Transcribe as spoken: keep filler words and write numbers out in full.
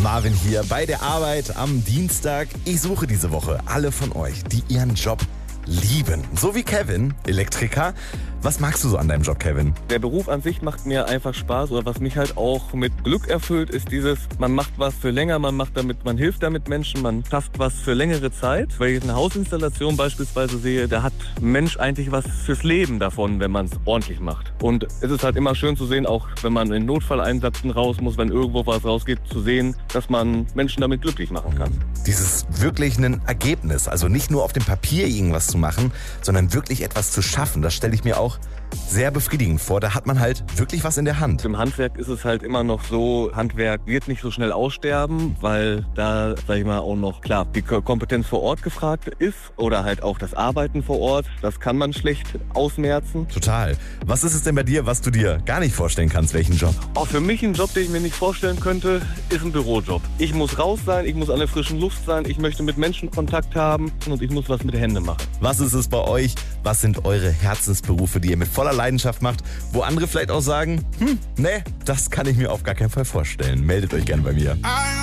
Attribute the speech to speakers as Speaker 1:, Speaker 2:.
Speaker 1: Marvin hier bei der Arbeit am Dienstag. Ich suche diese Woche alle von euch, die ihren Job lieben. So wie Kevin, Elektriker. Was magst du so an deinem Job, Kevin?
Speaker 2: Der Beruf an sich macht mir einfach Spaß, oder was mich halt auch mit Glück erfüllt, ist dieses, man macht was für länger, man macht damit, man hilft damit Menschen, man schafft was für längere Zeit. Wenn ich eine Hausinstallation beispielsweise sehe, da hat ein Mensch eigentlich was fürs Leben davon, wenn man es ordentlich macht. Und es ist halt immer schön zu sehen, auch wenn man in Notfalleinsätzen raus muss, wenn irgendwo was rausgeht, zu sehen, dass man Menschen damit glücklich machen kann.
Speaker 1: Dieses wirklich ein Ergebnis, also nicht nur auf dem Papier irgendwas zu machen, sondern wirklich etwas zu schaffen, das stelle ich mir auch sehr befriedigend vor. Da hat man halt wirklich was in der Hand.
Speaker 2: Im Handwerk ist es halt immer noch so, Handwerk wird nicht so schnell aussterben, weil da, sag ich mal, auch noch, klar, die Kompetenz vor Ort gefragt ist oder halt auch das Arbeiten vor Ort. Das kann man schlecht ausmerzen.
Speaker 1: Total. Was ist es denn bei dir, was du dir gar nicht vorstellen kannst, welchen Job?
Speaker 2: Auch für mich ein Job, den ich mir nicht vorstellen könnte, ist ein Bürojob. Ich muss raus sein, ich muss an der frischen Luft sein, ich möchte mit Menschen Kontakt haben und ich muss was mit den Händen machen.
Speaker 1: Was ist es bei euch? Was sind eure Herzensberufe, die ihr mit voller Leidenschaft macht, wo andere vielleicht auch sagen, hm, nee, das kann ich mir auf gar keinen Fall vorstellen. Meldet euch gerne bei mir.